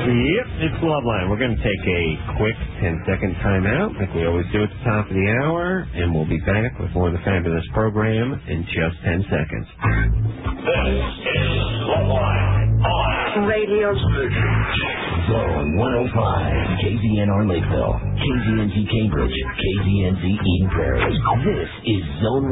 Yep, it's Loveline. We're going to take a quick 10-second timeout, like we always do at the top of the hour, and we'll be back with more of the fabulous program in just 10 seconds. This is Loveline on Radio Station. Zone 105, KZNR Lakeville, KZNZ Cambridge, KZNZ Eden Prairie. This is Zone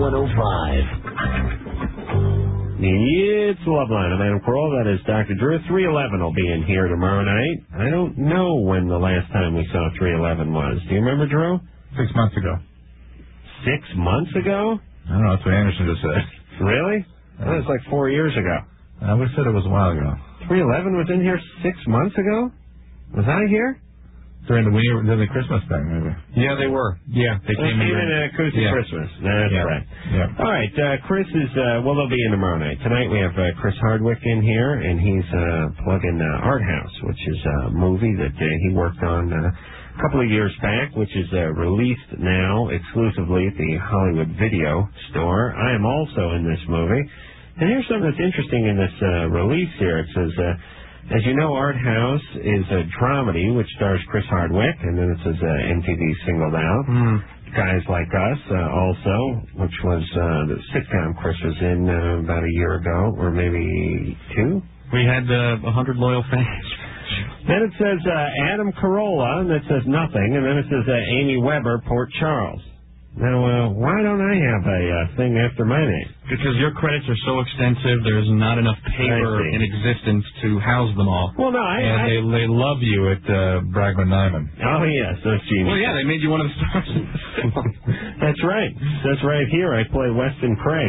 105. It's Loveline. I'm Adam Kroll. That is Dr. Drew. 311 will be in here tomorrow night. I don't know when the last time we saw 311 was. Do you remember, Drew? 6 months ago. 6 months ago? I don't know. That's what Anderson just said. Really? That was like 4 years ago. I would have said it was a while ago. 311 was in here 6 months ago? Was I here? During the Christmas thing, maybe. Yeah, they were. Yeah, they came in at Acoustic Christmas. That's right. Yeah. All right, Chris is, they'll be in tomorrow night. Tonight we have Chris Hardwick in here, and he's plugging Art House, which is a movie that he worked on a couple of years back, which is released now exclusively at the Hollywood Video Store. I am also in this movie. And here's something that's interesting in this release here. It says... as you know, Art House is a dramedy which stars Chris Hardwick, and then it says MTV singled out. Guys Like Us also, which was the sitcom Chris was in about a year ago, or maybe two. We had 100 loyal fans. Then it says Adam Carolla, and that says nothing, and then it says Amy Weber, Port Charles. Now, why don't I have a thing after my name? Because your credits are so extensive, there's not enough paper in existence to house them all. Well, no, and they love you at Bragman Nyman. Oh, yes, those geniuses. Well, yeah, they made you one of the stars. That's right. That's right here. I play Weston Craig.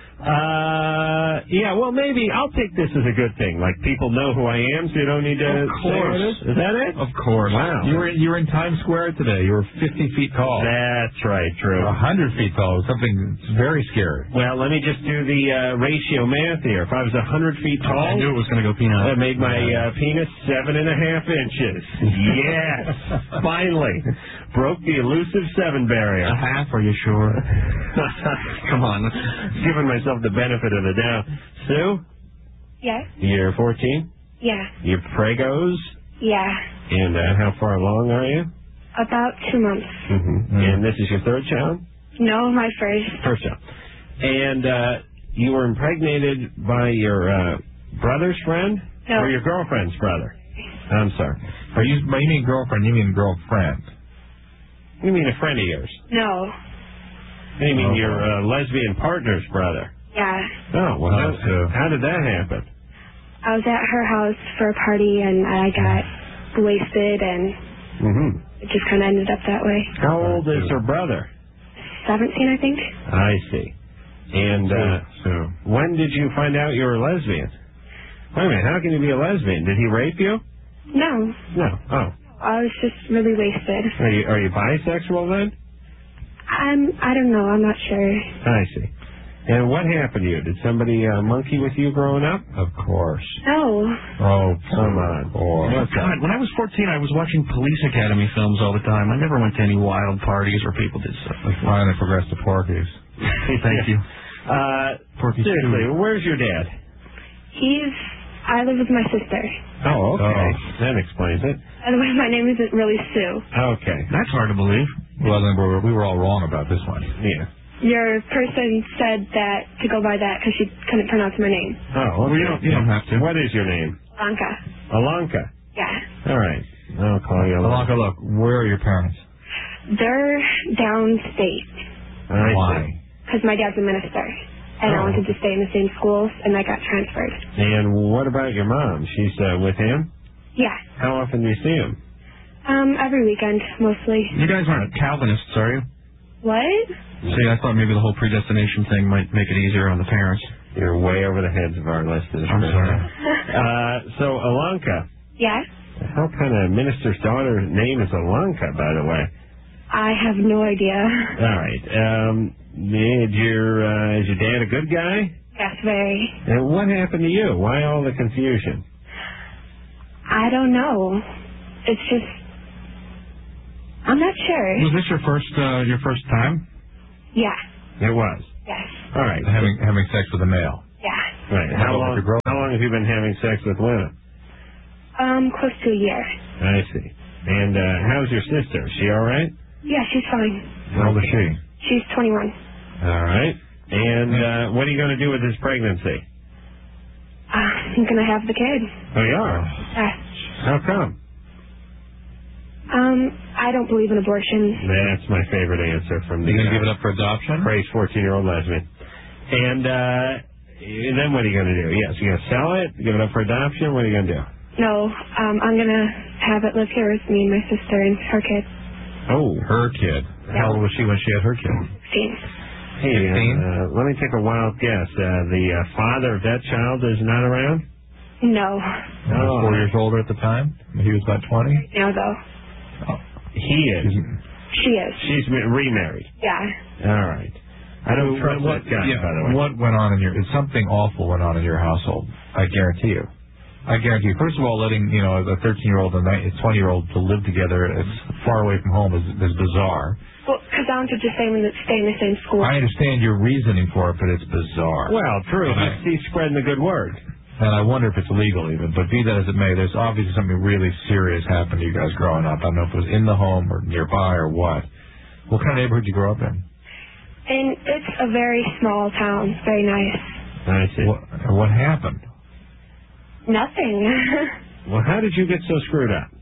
Yeah, well, maybe I'll take this as a good thing. Like, people know who I am, so you don't need to say it is. Is that it? Of course. Wow. You were in Times Square today. You were 50 feet tall. That's right, true. 100 feet tall. Something very scary. Well, let me just do the ratio math here. If I was 100 feet tall... I knew it was going to go peanut. That made my penis 7.5 inches. Yes! Finally. Broke the elusive 7 barrier. A half, are you sure? Come on. Giving myself the benefit of the doubt. Sue? Yes. You're 14? Yeah. You're pregos? Yeah. And how far along are you? About 2 months. And this is your third child? No, my first. First child. And you were impregnated by your brother's friend? No. Or your girlfriend's brother? I'm sorry. By you mean girlfriend, you mean girlfriend. You mean a friend of yours? No. You mean your lesbian partner's brother? Yeah. Oh, well, how did that happen? I was at her house for a party, and I got wasted, and it just kind of ended up that way. How old is her brother? 17, I think. I see. And when did you find out you were a lesbian? Wait a minute, how can you be a lesbian? Did he rape you? No. No. Oh. I was just really wasted. Are you bisexual then? I don't know. I'm not sure. I see. And what happened to you? Did somebody monkey with you growing up? Of course. No. Oh, come on. God, when I was 14, I was watching Police Academy films all the time. I never went to any wild parties where people did stuff like that. Finally progressed to Porky's. Thank you. Seriously, where's your dad? I live with my sister. Oh, okay. That explains it. By the way, my name isn't really Sue. Okay. That's hard to believe. Well, then we were all wrong about this one. Yeah. Your person said that to go by that because she couldn't pronounce my name. Oh, okay. Well, you don't have to. What is your name? Alanka. Alanka? Yeah. All right. I'll call you Alanka, look, where are your parents? They're downstate. Why? Because my dad's a minister. And I wanted to stay in the same schools, and I got transferred. And what about your mom? She's with him? Yeah. How often do you see him? Every weekend, mostly. You guys aren't Calvinists, are you? What? See, I thought maybe the whole predestination thing might make it easier on the parents. You're way over the heads of our listeners. I'm sorry. So, Alanka. Yeah? How kind of minister's daughter's name is Alanka, by the way? I have no idea. All right. Is your dad a good guy? Yes, very. And what happened to you? Why all the confusion? I don't know. It's just... I'm not sure. Was this your first time? Yeah. It was? Yes. All right. Having sex with a male? Yeah. Right. How long have you been having sex with women? Close to a year. I see. And how's your sister? Is she all right? Yeah, she's fine. How old is she? She's 21. All right. And what are you going to do with this pregnancy? I'm going to have the kid. Oh, you are? Yeah. How come? I don't believe in abortion. That's my favorite answer from the... You going to give it up for adoption? Crazed 14-year-old lesbian. And then what are you going to do? Yes, you going to sell it? Give it up for adoption? What are you going to do? No, I'm going to have it live here with me and my sister and her kid. Oh. Her kid. Yeah. How old was she when she had her kid? 16. Hey, 15? let me take a wild guess. The father of that child is not around? No. He was 4 years older at the time? He was about 20? No, though. Oh. He is. She is. She's remarried. Yeah. All right. I don't trust that guy, by the way. What went on in something awful went on in your household. I guarantee you. I guarantee you. First of all, letting, a 13-year-old and a 20-year-old to live together as far away from home is bizarre. Well, because I wanted to stay in the same school. I understand your reasoning for it, but it's bizarre. Well, true. He's spreading the good word. And I wonder if it's legal even. But be that as it may, there's obviously something really serious happened to you guys growing up. I don't know if it was in the home or nearby or what. What kind of neighborhood did you grow up in? And it's a very small town. Very nice. I see. What happened? Nothing. Well, how did you get so screwed up?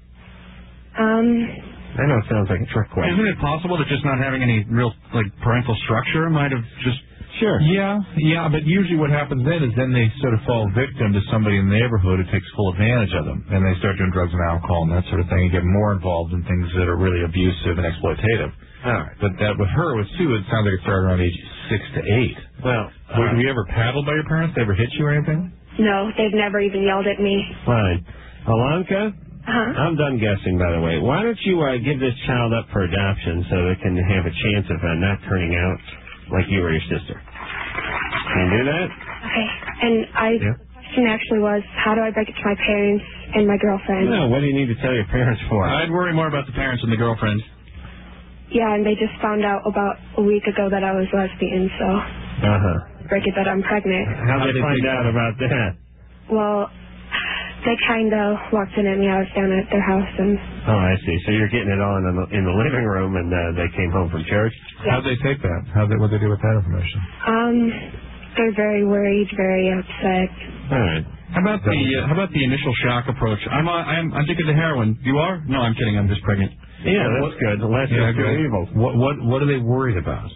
I know it sounds like a trick question. Isn't it possible that just not having any real parental structure might have just... Sure. Yeah, but usually what happens then is they sort of fall victim to somebody in the neighborhood who takes full advantage of them, and they start doing drugs and alcohol and that sort of thing, and get more involved in things that are really abusive and exploitative. All right. But that with her, with Sue, it sounds like it started around age 6 to 8. Well, were you ever paddled by your parents? They ever hit you or anything? No, they've never even yelled at me. Fine. Alanka? Uh-huh. I'm done guessing, by the way. Why don't you give this child up for adoption so they can have a chance of not turning out like you or your sister? Can you do that? Okay. And the question actually was, how do I break it to my parents and my girlfriend? No, what do you need to tell your parents for? I'd worry more about the parents than the girlfriend. Yeah, and they just found out about a week ago that I was lesbian, so break it that I'm pregnant. How did they find out about that? Well, they kind of walked in at me. I was down at their house, and... Oh, I see. So you're getting it on in the living room, and they came home from church? Yeah. How'd they take that? What'd they do with that information? They're very worried, very upset. All right. How about the initial shock approach? I'm addicted to heroin. You are? No, I'm kidding. I'm just pregnant. Yeah, that's good. The less is good evil. What are they worried about?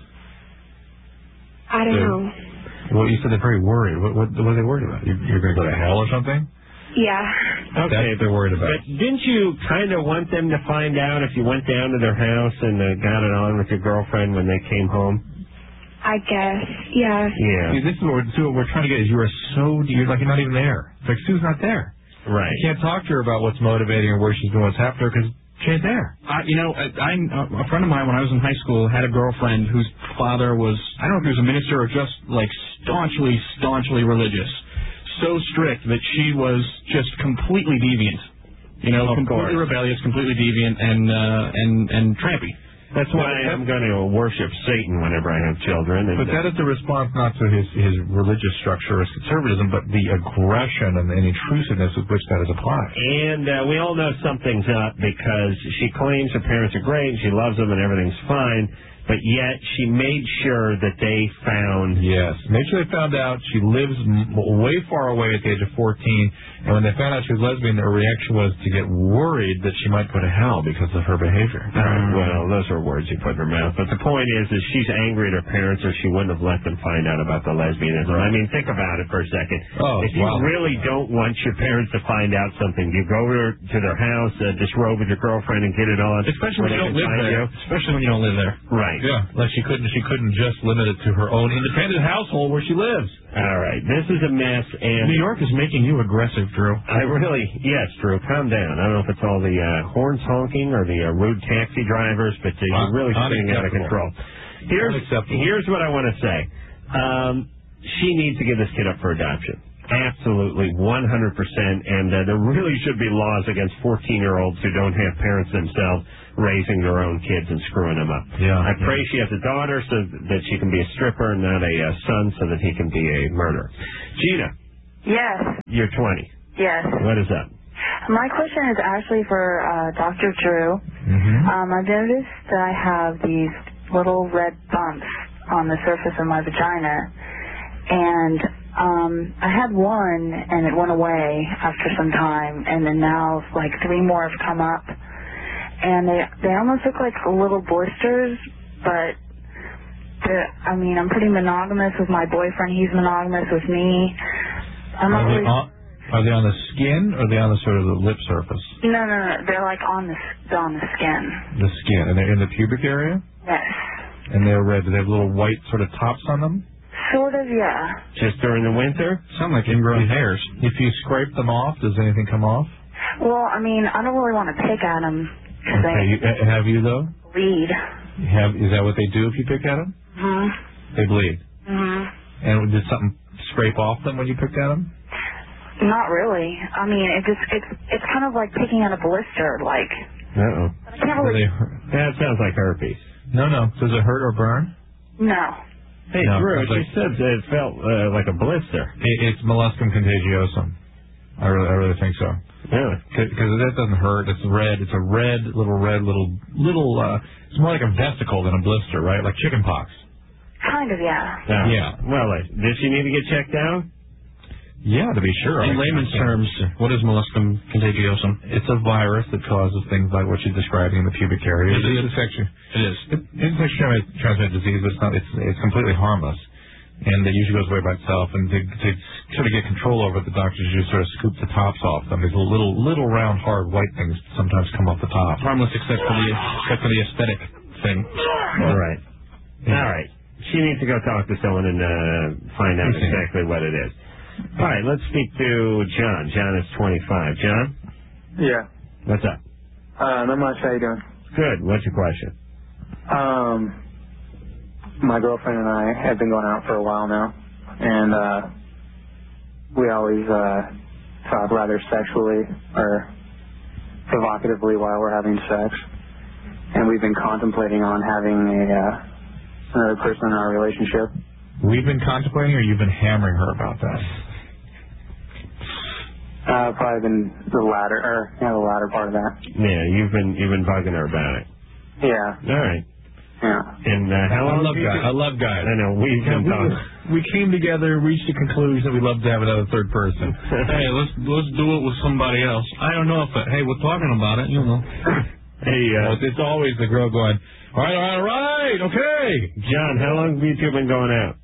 I don't know. Well, you said they're very worried. What are they worried about? You're going to go to hell or something? Yeah. Okay. That's what they're worried about. But didn't you kind of want them to find out if you went down to their house and got it on with your girlfriend when they came home? I guess. Yeah. Yeah. See, this is what we're trying to get is you're not even there. It's like Sue's not there. Right. You can't talk to her about what's motivating her, where she's going, what's happening to her, because she ain't there. A friend of mine when I was in high school had a girlfriend whose father was, I don't know if he was a minister or just staunchly religious. So strict that she was just completely deviant. Completely rebellious, completely deviant, and trampy. That's why I'm going to worship Satan whenever I have children. But that is a response not to his religious structure or conservatism, but the aggression and intrusiveness with which that is applied. And we all know something's up because she claims her parents are great and she loves them and everything's fine, but yet she made sure that they found... Yes, made sure they found out she lives way far away at the age of 14, and when they found out she was lesbian, their reaction was to get worried that she might go to hell because of her behavior. Well, those are words you put in her mouth, but the point is she's angry at her parents or she wouldn't have let them find out about the lesbianism. I mean, think about it for a second. If you really don't want your parents to find out something, you go to their house, disrobe with your girlfriend and get it on. Especially when you don't live there. Especially when you don't live there. Right. Yeah, like she couldn't just limit it to her own independent household where she lives. All right, this is a mess, and New York is making you aggressive, Drew. Yes, Drew, calm down. I don't know if it's all the horns honking or the rude taxi drivers, but you're really spinning out of control. Here's what I want to say. She needs to give this kid up for adoption. Absolutely, 100%, and there really should be laws against 14-year-olds who don't have parents themselves raising their own kids and screwing them up. Yeah, I pray she has a daughter so that she can be a stripper, not a son so that he can be a murderer. Gina. Yes. You're 20. Yes. What is up? My question is actually for Dr. Drew. I've noticed that I have these little red bumps on the surface of my vagina, and I had one, and it went away after some time, and then now like 3 more have come up, and they almost look like little blisters, but I'm pretty monogamous with my boyfriend. He's monogamous with me. Are they on the skin, or are they on the sort of the lip surface? No. They're like on the skin. The skin, and they're in the pubic area. Yes. And they're red. Do they have little white sort of tops on them? Sort of, yeah. Just during the winter? Sound like ingrown hairs. If you scrape them off, does anything come off? Well, I don't really want to pick at them. Okay. Have you, though? Bleed. Is that what they do if you pick at them? They bleed. And did something scrape off them when you picked at them? Not really. It's kind of like picking at a blister, like. Uh-oh. I can't really. That sounds like herpes. No. Does it hurt or burn? No. Hey, Drew, she said that it felt like a blister. It's molluscum contagiosum. I really think so. Really? Because that doesn't hurt. It's red. It's a little it's more like a vesicle than a blister, right? Like chicken pox. Kind of, yeah. Yeah. Well, does she need to get checked out? Yeah, to be sure. In layman's terms, what is molluscum contagiosum? It's a virus that causes things like what she's describing in the pubic area. It is. It's a sexually transmitted disease, but it's completely harmless. And it usually goes away by itself. And to sort of get control over it, the doctors usually sort of scoop the tops off them. These little round, hard, white things sometimes come off the top. Harmless except for the aesthetic thing. All right. She needs to go talk to someone and find out exactly what it is. All right, let's speak to John. John is 25. John? Yeah. What's up? Not much. How you doing? Good. What's your question? My girlfriend and I have been going out for a while now, and we always talk rather sexually or provocatively while we're having sex, and we've been contemplating on having another person in our relationship. We've been contemplating, or you've been hammering her about that? Probably been the latter part of that. Yeah, you've been bugging her about it. Yeah. All right. Yeah. And how long? I love guys. I know. We came together, reached the conclusion that we love to have another third person. Hey, let's do it with somebody else. I don't know if we're talking about it, you know. Hey, it's always the girl going, all right, okay. John, how long have you two been going out?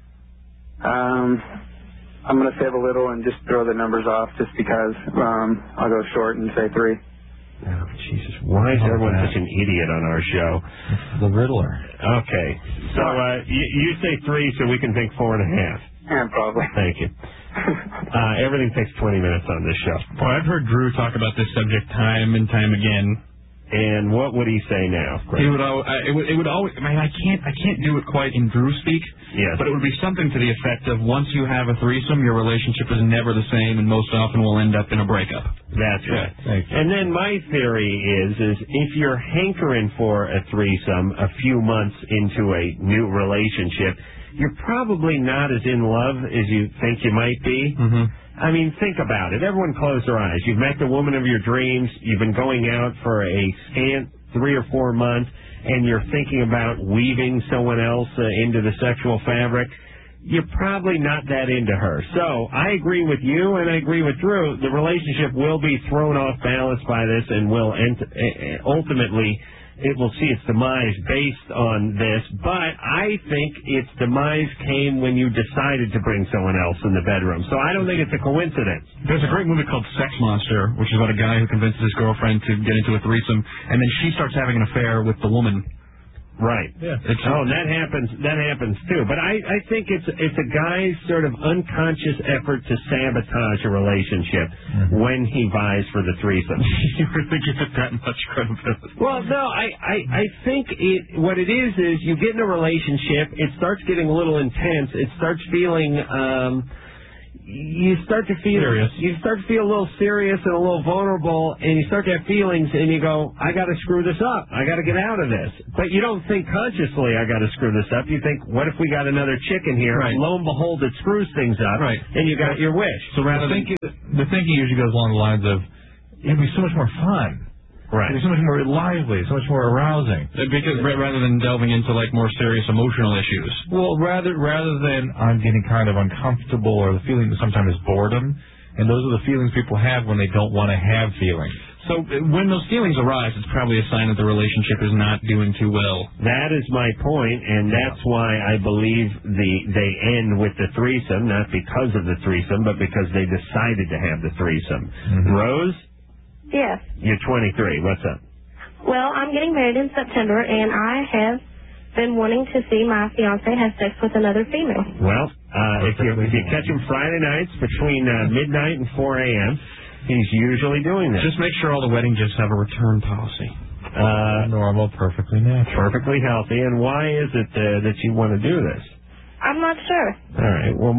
I'm going to save a little and just throw the numbers off just because I'll go short and say 3. Oh, Jesus. Why is everyone such an idiot on our show? The Riddler. Okay. So you say 3 so we can think 4.5. Yeah, probably. Thank you. Everything takes 20 minutes on this show. Boy, I've heard Drew talk about this subject time and time again. And what would he say now? It would always. I can't do it quite in Drew speak. Yes. But it would be something to the effect of once you have a threesome, your relationship is never the same, and most often will end up in a breakup. That's right. And then my theory is if you're hankering for a threesome a few months into a new relationship, you're probably not as in love as you think you might be. I mean, think about it. Everyone close their eyes. You've met the woman of your dreams. You've been going out for a scant 3 or 4 months, and you're thinking about weaving someone else into the sexual fabric. You're probably not that into her. So I agree with you, and I agree with Drew. The relationship will be thrown off balance by this, and will ultimately it will see its demise based on this, but I think its demise came when you decided to bring someone else in the bedroom. So I don't think it's a coincidence. There's a great movie called Sex Monster, which is about a guy who convinces his girlfriend to get into a threesome, and then she starts having an affair with the woman. Right. Yeah. That happens too. But I think it's a guy's sort of unconscious effort to sabotage a relationship when he vies for the threesome. You really give it that much credibility? Well, no, I think what it is you get in a relationship, it starts getting a little intense, it starts feeling you start to feel a little serious and a little vulnerable, and you start to have feelings, and you go, I got to screw this up. I got to get out of this. But you don't think consciously, I got to screw this up. You think, what if we got another chick in here? Right. Lo and behold, it screws things up, and you got your wish. So rather the thinking usually goes along the lines of, it'd be so much more fun. Right. It'd be so much more lively, so much more arousing. Because rather than delving into like more serious emotional issues. Well, rather than I'm getting kind of uncomfortable or the feeling that sometimes is boredom, and those are the feelings people have when they don't want to have feelings. So when those feelings arise, it's probably a sign that the relationship is not doing too well. That is my point, and that's why I believe they end with the threesome, not because of the threesome, but because they decided to have the threesome. Rose? Yes. You're 23. What's up? Well, I'm getting married in September, and I have been wanting to see my fiance have sex with another female. Well, if you catch him Friday nights between midnight and 4 a.m., he's usually doing this. Just make sure all the wedding gifts have a return policy. Normal, perfectly natural. Perfectly healthy. And why is it that you want to do this? I'm not sure. All right. Well,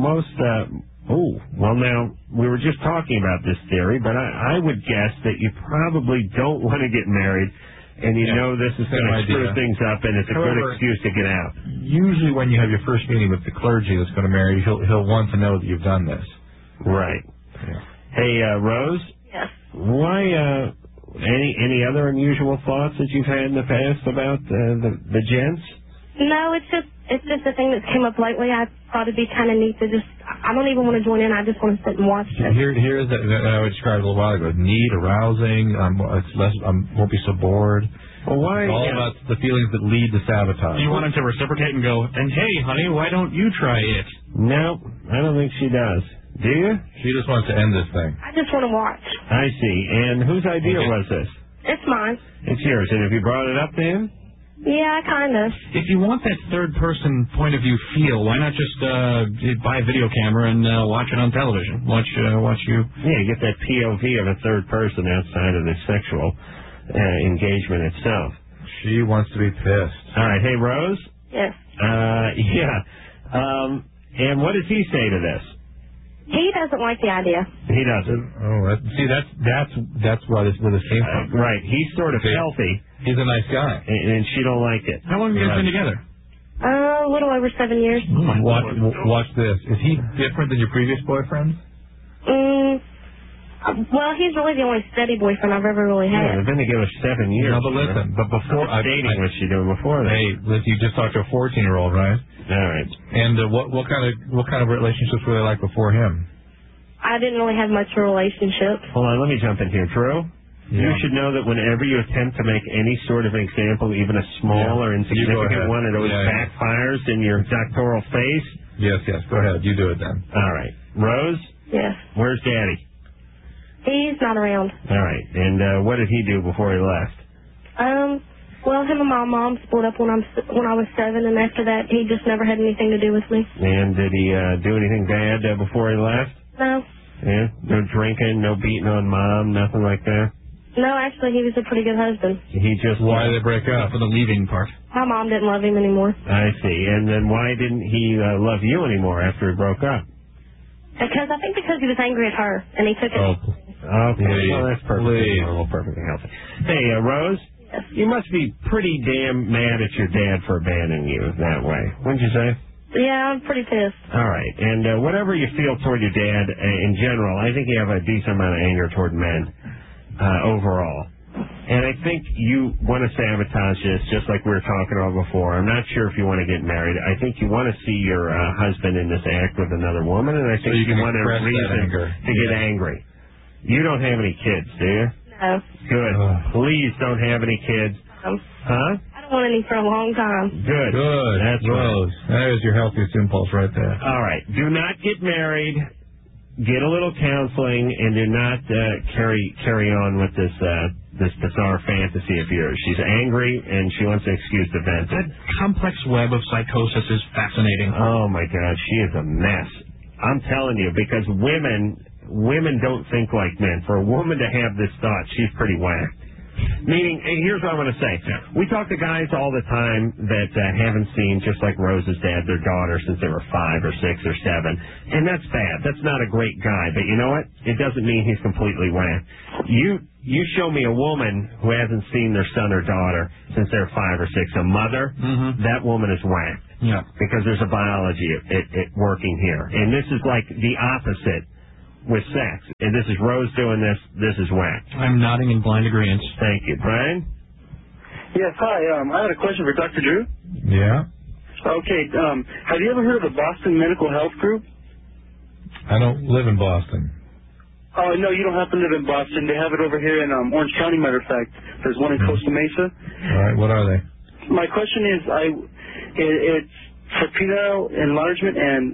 now, we were just talking about this theory, but I would guess that you probably don't want to get married, and you know this is going to screw things up, and it's a good excuse to get out. Usually when you have your first meeting with the clergy that's going to marry you, he'll want to know that you've done this. Right. Yeah. Hey, Rose? Yes. Why, any other unusual thoughts that you've had in the past about the gents? No, it's just a thing that came up lately. I thought it'd be kind of neat to I don't even want to join in. I just want to sit and watch it. Here is that I described a little while ago. Neat, arousing. It's less. Won't be so bored. Well, why? It's all about the feelings that lead to sabotage. You want him to reciprocate and go, and hey, honey, why don't you try it? No, I don't think she does. Do you? She just wants to end this thing. I just want to watch. I see. And whose idea was this? It's mine. It's yours. And have you brought it up to him? Yeah, kind of. If you want that third-person point of view feel, why not just buy a video camera and watch it on television? Watch you. Yeah, get that POV of a third person outside of the sexual engagement itself. She wants to be pissed. All right. Hey, Rose? Yes. Yeah. And what does he say to this? He doesn't like the idea. He doesn't. Oh, see, that's where this came from. Right. He's sort of healthy. He's a nice guy. And she don't like it. How long have you guys been together? A little over 7 years. Watch this. Is he different than your previous boyfriend? Well, he's really the only steady boyfriend I've ever really had. Yeah, they've been together 7 years. No, but listen. But before what dating was she doing before that? Hey, listen, you just talked to a 14-year-old, right? All right. And what kind of relationships were they like before him? I didn't really have much of a relationship. Hold on, let me jump in here. Drew, yeah. You should know that whenever you attempt to make any sort of example, even a small or insignificant one, it always backfires in your doctoral face. Yes, go ahead. You do it then. All right. Rose? Yes. Where's Daddy? He's not around. All right. And what did he do before he left? Well, him and my mom split up when I was 7, and after that, he just never had anything to do with me. And did he do anything bad before he left? No. Yeah? No drinking, no beating on Mom, nothing like that? No, actually, he was a pretty good husband. He just... Why did they break up? For the leaving part. My mom didn't love him anymore. I see. And then why didn't he love you anymore after he broke up? Because he was angry at her, and he took it. Okay. Well, that's perfectly normal, perfectly healthy. Hey, Rose? Yes. You must be pretty damn mad at your dad for abandoning you that way. Wouldn't you say? Yeah, I'm pretty pissed. All right. And whatever you feel toward your dad in general, I think you have a decent amount of anger toward men overall. And I think you want to sabotage this, just like we were talking about before. I'm not sure if you want to get married. I think you want to see your husband in this act with another woman, and I think you want a reason to get angry. You don't have any kids, do you? No. Good. Please don't have any kids. Huh? I don't want any for a long time. Good. That's Rose. That is your healthiest impulse right there. All right. Do not get married. Get a little counseling, and do not carry on with this bizarre fantasy of yours. She's angry, and she wants an excuse to vent. That complex web of psychosis is fascinating. Oh, my God. She is a mess. I'm telling you, because women don't think like men. For a woman to have this thought, she's pretty whacked. Meaning, here's what I want to say. We talk to guys all the time that haven't seen, just like Rose's dad, their daughter since they were 5 or 6 or 7. And that's bad. That's not a great guy. But you know what? It doesn't mean he's completely whacked. You show me a woman who hasn't seen their son or daughter since they're 5 or 6, a mother, that woman is whacked. Yeah. Because there's a biology working here. And this is like the opposite with sex. And this is Rose doing this. This is whack. I'm nodding in blind agreement. Thank you. Brian? Yes, hi. I had a question for Dr. Drew. Yeah? Okay, have you ever heard of the Boston Medical Health Group? I don't live in Boston. Oh, no, you don't happen to live in Boston. They have it over here in Orange County, matter of fact. There's one in Costa Mesa. All right, what are they? My question is, it's for penile enlargement and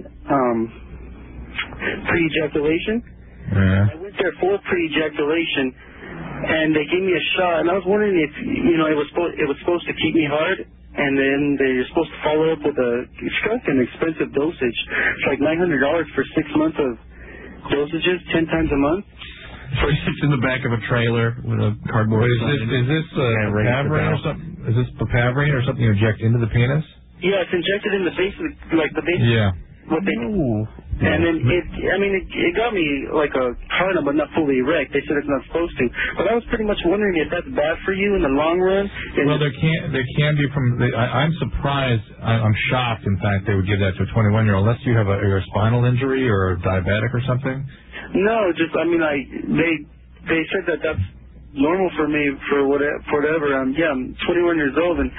pre-ejaculation. Yeah. I went there for pre-ejaculation, and they gave me a shot, and I was wondering if, it was supposed to keep me hard, and then they're supposed to follow up with it's kind of an expensive dosage. It's like $900 for 6 months of dosages, 10 times a month. It's in the back of a trailer with a cardboard. Is this papaverine or something? Is this papaverine or something you inject into the penis? Yeah, it's injected in the base of the base. Yeah. What they do. And then it got me like a hard on, but not fully erect. They said it's not supposed to. But I was pretty much wondering if that's bad for you in the long run. Well, there can be I'm surprised. I'm shocked. In fact, they would give that to a 21-year-old unless you have a spinal injury or diabetic or something. No, just they said that that's normal for me for whatever. I'm 21 years old, and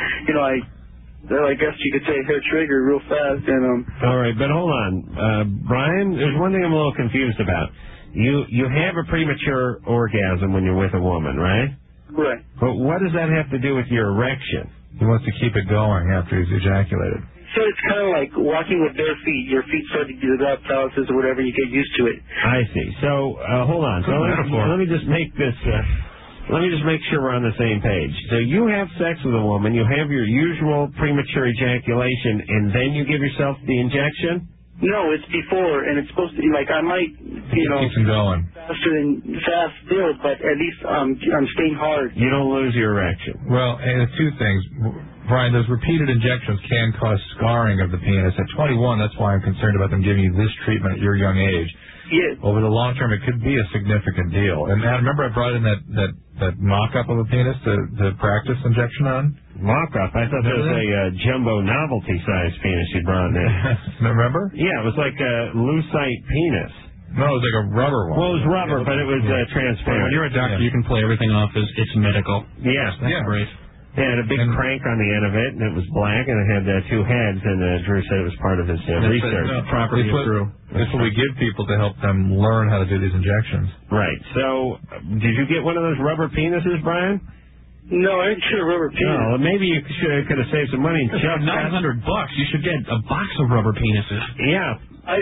I guess you could say hair trigger real fast. And all right, but hold on, Brian. There's one thing I'm a little confused about. You have a premature orgasm when you're with a woman, right? Right. But what does that have to do with your erection? He wants to keep it going after he's ejaculated. So it's kind of like walking with bare feet. Your feet start to develop calluses or whatever, and you get used to it. I see. So hold on. So let me just make this. Let me just make sure we're on the same page. So you have sex with a woman, you have your usual premature ejaculation, and then you give yourself the injection? No, it's before, and it's supposed to be like I might, keep them going faster than fast still, but at least I'm staying hard. You don't lose your erection. Well, and two things. Brian, those repeated injections can cause scarring of the penis. At 21, that's why I'm concerned about them giving you this treatment at your young age. Yeah. Over the long term, it could be a significant deal. And remember I brought in that mock-up of a penis to practice injection on? Mock-up? I thought that was a jumbo novelty-sized penis you brought in. Remember? Yeah, it was like a lucite penis. No, it was like a rubber one. Well, it was rubber, but it was transparent. When you're a doctor, you can play everything off as it's medical. Yeah. That's great. It had a big crank on the end of it, and it was black, and it had two heads, and Drew said it was part of his research. Property of Drew. That's what we give people to help them learn how to do these injections. Right. So, did you get one of those rubber penises, Brian? No, I didn't get a rubber penis. No, well, maybe you could have saved some money. $900. You should get a box of rubber penises. Yeah.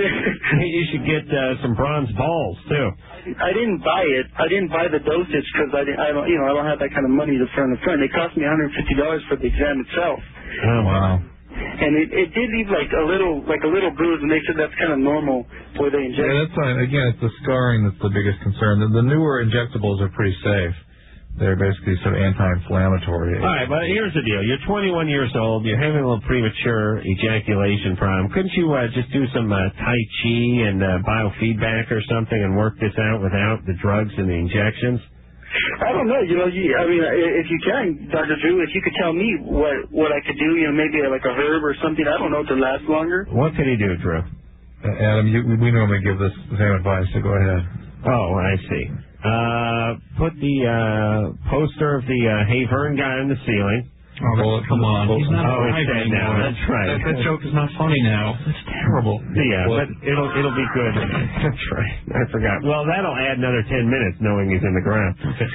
You should get some bronze balls too. I didn't buy it. I didn't buy the dosage because I don't have that kind of money to front. They cost me $150 for the exam itself. Oh wow. And it did leave like a little bruise, and they said that's kind of normal where they inject. Yeah, that's fine. Again, it's the scarring that's the biggest concern. The newer injectables are pretty safe. They're basically sort of anti-inflammatory. All right, but here's the deal. You're 21 years old. You're having a little premature ejaculation problem. Couldn't you just do some Tai Chi and biofeedback or something and work this out without the drugs and the injections? I don't know. If you can, Dr. Drew, if you could tell me what I could do, maybe like a herb or something, I don't know, to last longer. What could he do, Drew? Adam, we normally give this same advice, so go ahead. Oh, I see. Put the poster of the Hey Vern guy on the ceiling. Oh, come on. He's not it's dead now. That's right. That joke is not funny now. That's terrible. Yeah, but it'll be good. That's right. I forgot. Well, that'll add another 10 minutes knowing he's in the ground.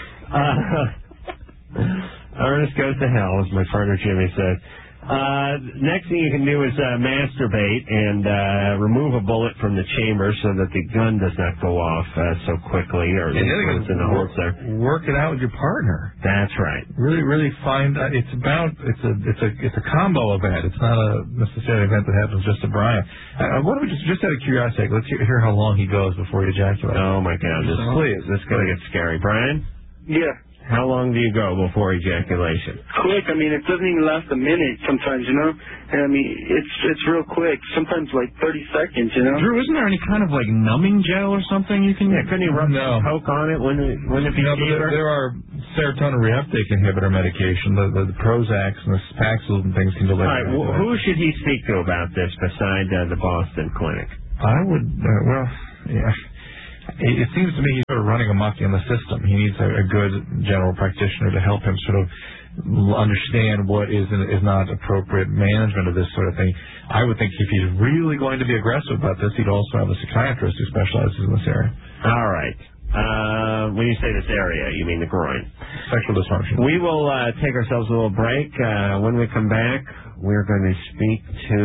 Ernest goes to hell, as my partner Jimmy said. Next thing you can do is masturbate and remove a bullet from the chamber so that the gun does not go off so quickly, or it's in the holster. Work it out with your partner. That's right. Really find it's a combo event. It's not a necessarily event that happens just to Brian. What do we just out of curiosity? Let's hear how long he goes before he ejaculates. Oh my God! This is going to get scary, Brian. Yeah. How long do you go before ejaculation? Quick. It doesn't even last a minute sometimes, it's real quick. Sometimes like 30 seconds, Drew, isn't there any kind of like numbing gel or something you can... Yeah, couldn't you rub some coke on it? Wouldn't it be cheaper? There are serotonin reuptake inhibitor medication. The Prozacs and the Paxil and things can deliver. All right, who should he speak to about this besides the Boston clinic? I would, It seems to me he's sort of running amok in the system. He needs a good general practitioner to help him sort of understand what is and is not appropriate management of this sort of thing. I would think if he's really going to be aggressive about this, he'd also have a psychiatrist who specializes in this area. All right. When you say this area, you mean the groin. Sexual dysfunction. We will take ourselves a little break. When we come back, we're going to speak to...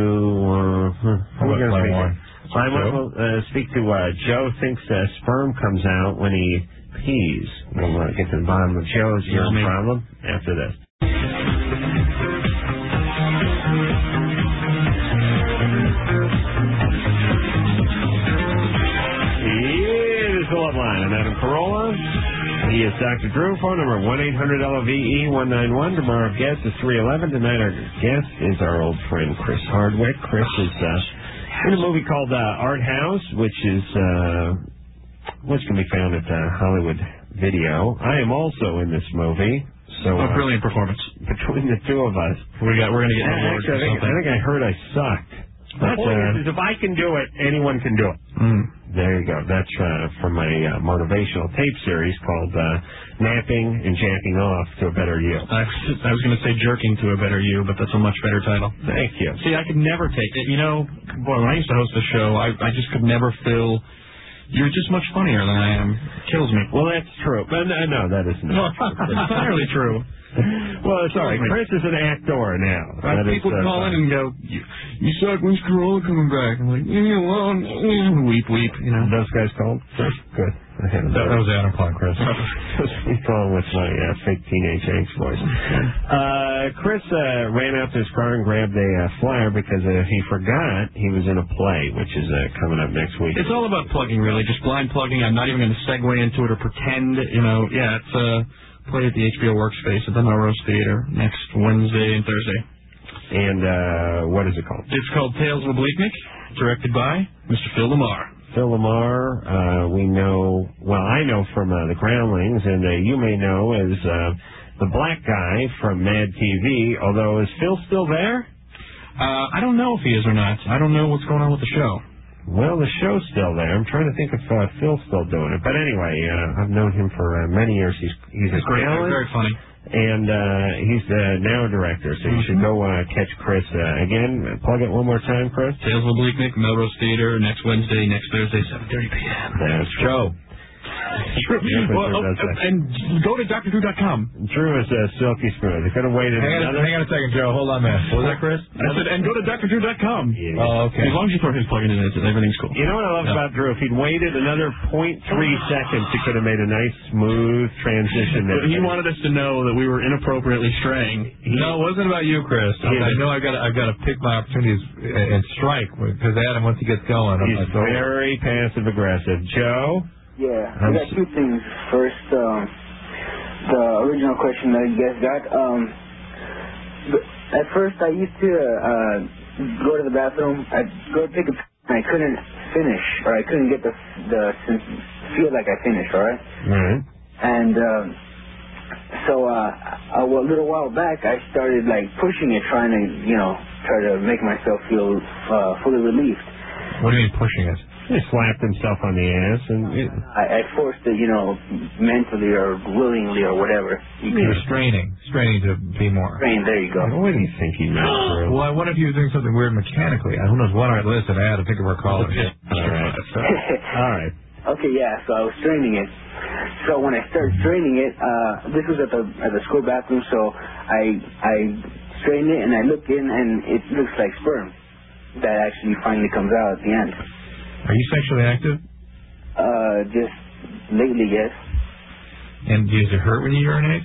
We'll speak to Joe thinks sperm comes out when he peas. We'll get to the bottom of Joe's urine problem after this. It is the Love Line. I'm Adam Carolla. He is Dr. Drew. Phone number 1-800-LOVE-191. Tomorrow's guest is 311. Tonight our guest is our old friend Chris Hardwick. Chris is in a movie called Art House, which can be found at Hollywood Video. I am also in this movie. So a brilliant performance between the two of us. We're going to get awards. Actually, I think I heard I sucked. The point is, if I can do it, anyone can do it. There you go. That's from my motivational tape series called Napping and Jacking Off to a Better You. I was going to say Jerking to a Better You, but that's a much better title. Thank you. See, I could never take it. You know, boy, when I used to host the show, I just could never feel... You're just much funnier than I am. It kills me. Well, that's true. But no, that is not entirely true. Well, it's all right. Chris is an actor now. People call in and go, you suck, when's Carolla coming back? I'm like, weep, you know. Those guys called? Good. That was Adam calling Chris. We call him with my fake teenage angst voice. Chris ran out to his car and grabbed a flyer because he forgot he was in a play, which is coming up next week. It's all about plugging, really. Just blind plugging. I'm not even going to segue into it or pretend, you know. Yeah, it's play at the HBO Workspace at the Melrose Theater next Wednesday and Thursday. And what is it called? It's called Tales of a Bleaknik, directed by Mr. Phil Lamar. Phil Lamar, we know, well, I know from the Groundlings, and you may know as the black guy from Mad TV, although is Phil still there? I don't know if he is or not. I don't know what's going on with the show. Well, the show's still there. I'm trying to think if Phil's still doing it. But anyway, I've known him for many years. He's a great, very funny. And he's now a director, so you should go catch Chris. Again, plug it one more time, Chris. Tales of a Bleaknik, Melrose Theater, next Wednesday, next Thursday, 7:30 p.m. That's Joe. Well, and go to drdrew.com. Drew is silky smooth. He could have waited another... Hang on a second, Joe. Hold on there. What was that, Chris? I said, and go to drdrew.com. Yeah. Oh, okay. As long as you throw his plug-in in it, everything's cool. You know what I love about Drew? If he'd waited another 0.3 seconds, he could have made a nice, smooth transition there. He wanted us to know that we were inappropriately straying. No, it wasn't about you, Chris. I know I've got to pick my opportunities and strike, because Adam, once he gets going... He's very passive-aggressive. Joe? Yeah, I got two things. First, the original question that you guys got. At first, I used to go to the bathroom. I'd go take a and I couldn't finish, or I couldn't get the feel like I finished, all right? Mm-hmm. And so a little while back, I started, like, pushing it, trying to, try to make myself feel fully relieved. What do you mean pushing it? He slapped himself on the ass, and I forced it, mentally or willingly or whatever. You're straining to be more. Strain, there you go. What do you think he meant? Well, I wonder if he was doing something weird mechanically. Who knows what? All right, listen, I had to think of our callers. All right. Okay, yeah. So I was straining it. So when I started straining it, this was at the school bathroom. So I strained it and I look in, and it looks like sperm that actually finally comes out at the end. Are you sexually active? Just lately, yes. And does it hurt when you urinate?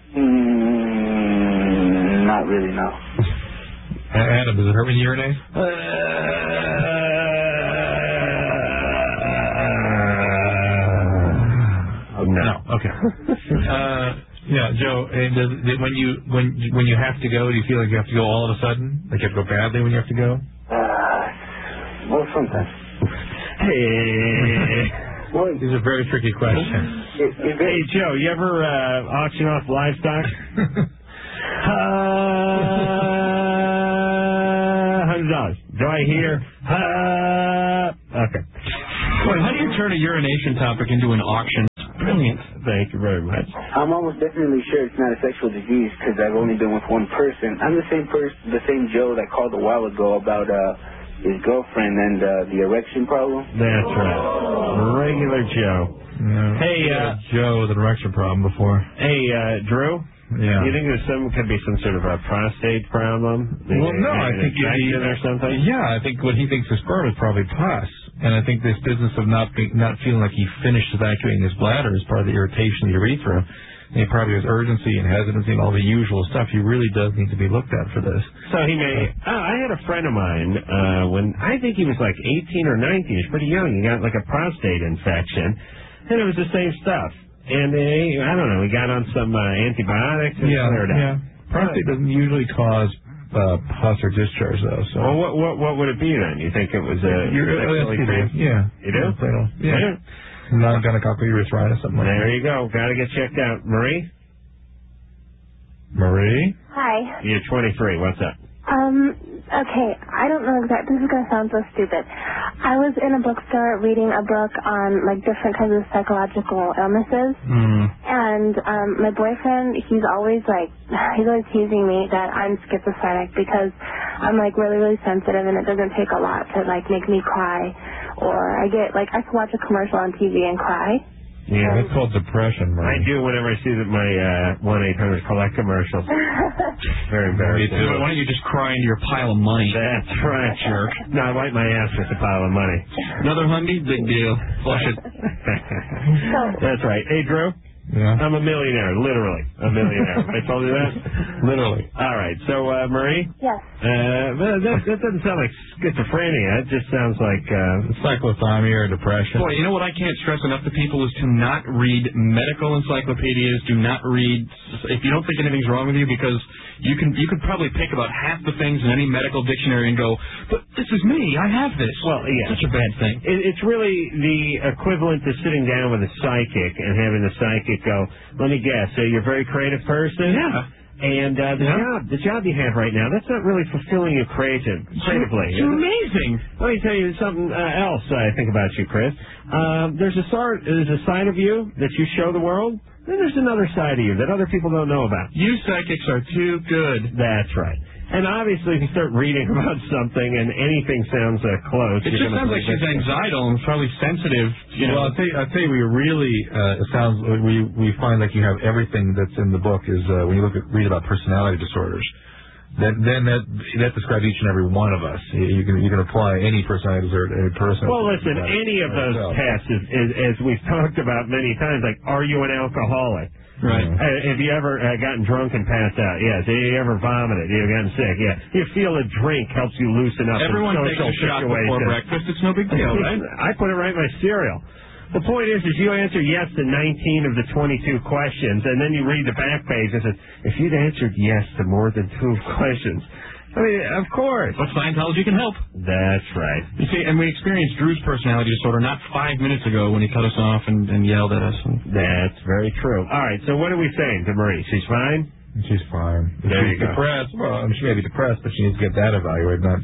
Not really, no. Adam, does it hurt when you urinate? No. Okay. Yeah, Joe. And when you have to go, do you feel like you have to go all of a sudden? Like you have to go badly when you have to go? Well, sometimes. Hey. These are very tricky questions. Hey, Joe, you ever auction off livestock? $100. Do I hear? Okay. Boy, how do you turn a urination topic into an auction? Brilliant. Thank you very much. I'm almost definitely sure it's not a sexual disease because I've only been with one person. I'm the same Joe that called a while ago about his girlfriend and the erection problem. That's right. Regular Joe. Yeah. Hey, Joe with an erection problem before. Hey, Drew. Yeah. You think could be some sort of a prostate problem? Well, no, I think or something. Yeah, I think what he thinks is sperm is probably pus, and I think this business of not feeling like he finished evacuating his bladder is part of the irritation of the urethra. And he probably has urgency and hesitancy and all the usual stuff. He really does need to be looked at for this. So he may. I had a friend of mine when I think he was like 18 or 19. He was pretty young. He got like a prostate infection, and it was the same stuff. And I don't know, he got on some antibiotics and cleared out. Yeah. Prostate doesn't usually cause pus or discharge, though. So. Well, what would it be then? You think it was a sexually transmitted? Yeah. You do? Yeah. Non-gonococcal urethritis, something like that. There you go. Got to get checked out. Marie? Hi. You're 23. What's up? Okay, I don't know exactly. This is going to sound so stupid. I was in a bookstore reading a book on, like, different kinds of psychological illnesses. And my boyfriend, he's always teasing me that I'm schizophrenic because I'm, like, really, really sensitive and it doesn't take a lot to, like, make me cry. Or I can watch a commercial on TV and cry. Yeah, that's called depression, I right? do whenever I see that my 1-800-COLLECT commercials. Very embarrassing. Why don't you just cry into your pile of money? That's right. Jerk. No, I wipe my ass with a pile of money. Another hundy? Big deal. Flush it. That's right. Hey, Drew? Yeah. I'm a millionaire, literally. A millionaire. I told you that? Literally. All right. So, Marie? Yes. That doesn't sound like schizophrenia. It just sounds like cyclothymia or depression. Boy, you know what I can't stress enough to people is to not read medical encyclopedias. Do not read if you don't think anything's wrong with you, because you could probably pick about half the things in any medical dictionary and go, but this is me. I have this. Well, yeah. Such a bad thing. It's really the equivalent to sitting down with a psychic and having the psychic go, let me guess, you're a very creative person? Yeah. And the job you have right now, that's not really fulfilling you creatively. It's amazing. Let me tell you something else I think about you, Chris. There's a side of you that you show the world, then there's another side of you that other people don't know about. You psychics are too good. That's right. And obviously, if you start reading about something and anything sounds close, it just sounds like she's anxiedal and probably sensitive. Well, I'll tell you, we really it sounds we find like you have everything that's in the book is when you read about personality disorders. Then that describes each and every one of us. You can apply any personality disorder to any person. Well, listen, any of those tests, as we've talked about many times, like, are you an alcoholic? Right. Have you ever gotten drunk and passed out? Yes. Have you ever vomited? You've gotten sick? Yeah. You feel a drink helps you loosen up. Everyone in takes social a shot before situations. breakfast. It's no big deal, right? I put it right in my cereal. The point is you answer yes to 19 of the 22 questions, and then you read the back page and says, if you'd answered yes to more than 2 questions. I mean, of course. But Scientology can help. That's right. You see, and we experienced Drew's personality disorder not 5 minutes ago when he cut us off and yelled at us. That's very true. All right, so what are we saying to Marie? She's fine? She's fine. There you go. Depressed. Well, she may be depressed, but she needs to get that evaluated, not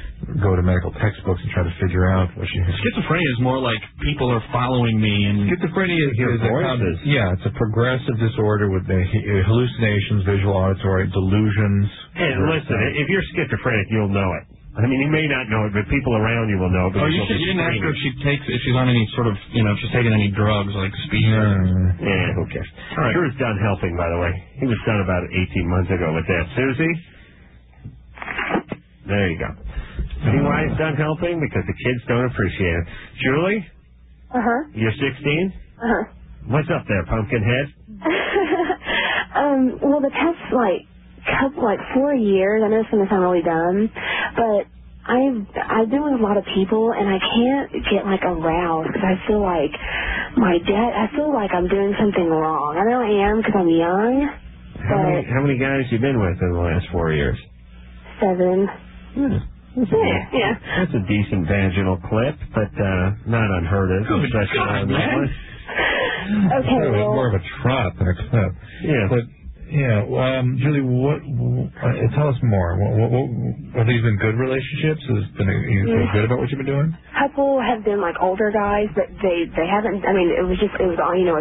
go to medical textbooks and try to figure out what she has. Schizophrenia is more like people are following me. And schizophrenia is it's a progressive disorder with hallucinations, visual, auditory, delusions. And listen, if you're schizophrenic, you'll know it. I mean, you may not know it, but people around you will know it. You didn't ask her if she's on any sort of, if she's taking any drugs like speed. Yeah, who cares? All right. Drew's done helping, by the way. He was done about 18 months ago with that. Susie? There you go. See why he's done helping? Because the kids don't appreciate it. Julie? Uh-huh. You're 16? Uh-huh. What's up there, Pumpkinhead? Well, the test's 4 years. I know it's going to sound really dumb, but I've been with a lot of people, and I can't get, aroused because I feel like I feel like I'm doing something wrong. I know I am because I'm young. How many guys you been with in the last 4 years? 7. Yeah. That's a decent vaginal clip, but not unheard of. Good God, man. Okay, it was more of a trot than a clip. Yeah. But Yeah. Julie, tell us more. Have these been good relationships? You feel good about what you've been doing? Couple have been like older guys, but they haven't. I mean, it was all